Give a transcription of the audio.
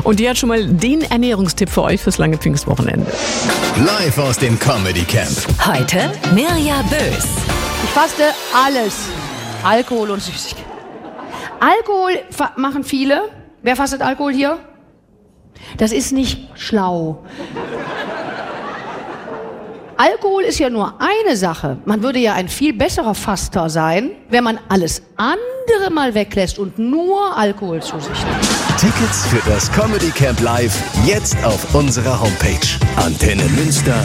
Und die hat schon mal den Ernährungstipp für euch fürs lange Pfingstwochenende. Live aus dem Comedy Camp. Heute Mirja Bös. Ich faste alles. Alkohol und Süßigkeiten. Alkohol machen viele. Wer fastet Alkohol hier? Das ist nicht schlau. Alkohol ist ja nur eine Sache. Man würde ja ein viel besserer Faster sein, wenn man alles andere mal weglässt und nur Alkohol zu sich nimmt. Tickets für das Comedy Camp Live jetzt auf unserer Homepage antennenmünster.de.